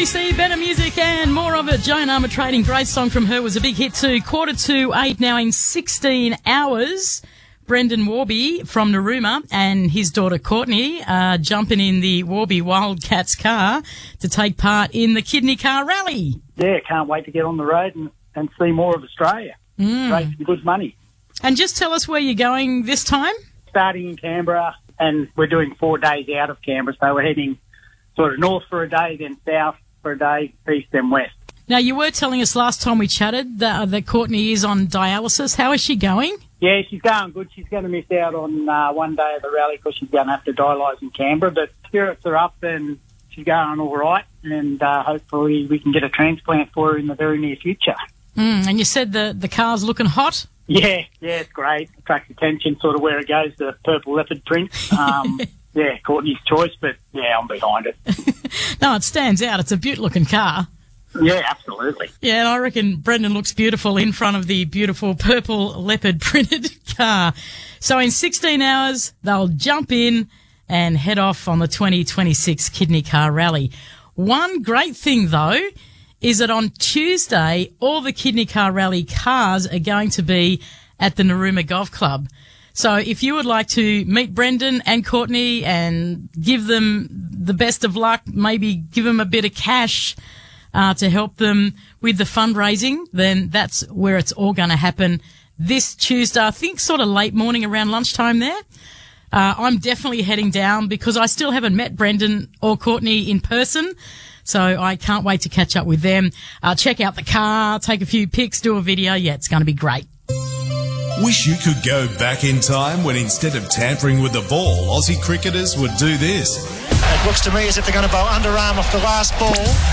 2EC, better music and more of it. Joan Armour Trading, great song from her, was a big hit too. 7:45 now in 16 hours. Brendan Warby from Narooma and his daughter Courtney are jumping in the Warby Wildcats car to take part in the Kidney Car Rally. Yeah, can't wait to get on the road and see more of Australia. Raise some good money. And just tell us where you're going this time. Starting in Canberra, and we're doing 4 days out of Canberra, so we're heading sort of north for a day, then south for a day, east and west. Now, you were telling us last time we chatted that Courtney is on dialysis. How is she going? Yeah, she's going good. She's going to miss out on one day of the rally because she's going to have to dialyse in Canberra, but spirits are up and she's going all right, and hopefully we can get a transplant for her in the very near future. And you said the car's looking hot? Yeah, it's great. Attracts attention, sort of where it goes, the purple leopard print. Yeah, Courtney's choice, but yeah, I'm behind it. No, it stands out. It's a beaut-looking car. Yeah, absolutely. Yeah, and I reckon Brendan looks beautiful in front of the beautiful purple leopard printed car. So in 16 hours, they'll jump in and head off on the 2026 Kidney Car Rally. One great thing, though, is that on Tuesday, all the Kidney Car Rally cars are going to be at the Narooma Golf Club. So if you would like to meet Brendan and Courtney and give them the best of luck, maybe give them a bit of cash to help them with the fundraising, then that's where it's all going to happen this Tuesday. I think sort of late morning, around lunchtime there. I'm definitely heading down because I still haven't met Brendan or Courtney in person. So I can't wait to catch up with them. Check out the car, take a few pics, do a video. Yeah, it's going to be great. Wish you could go back in time when instead of tampering with the ball, Aussie cricketers would do this. It looks to me as if they're going to bowl underarm off the last ball.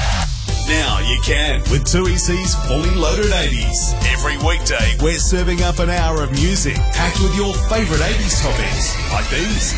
Now you can with 2EC's Fully Loaded 80s. Every weekday, we're serving up an hour of music packed with your favourite 80s topics, like these.